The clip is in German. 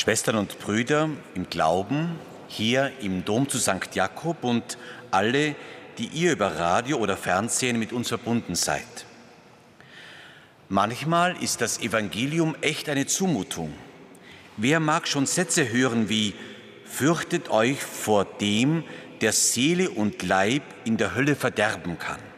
Schwestern und Brüder im Glauben, hier im Dom zu St. Jakob und alle, die ihr über Radio oder Fernsehen mit uns verbunden seid. Manchmal ist das Evangelium echt eine Zumutung. Wer mag schon Sätze hören wie „Fürchtet euch vor dem, der Seele und Leib in der Hölle verderben kann“?